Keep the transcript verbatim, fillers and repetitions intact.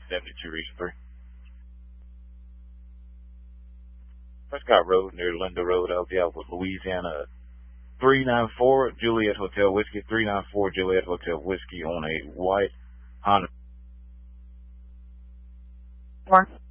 seventy-two Region three. Prescott Road near Linda Road. I'll be out with Louisiana. three nine four Juliet Hotel Whiskey. three nine four Juliet Hotel Whiskey on a white Honda. Four.